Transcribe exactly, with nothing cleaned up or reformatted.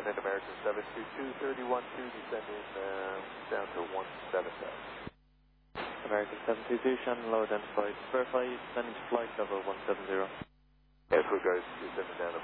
United American seven two two, thirty one two, descending uh, down to one seven thousand. American seven two two, Shannon low identified. Verify descending to flight level one seven zero. Yes, we'll go descending down to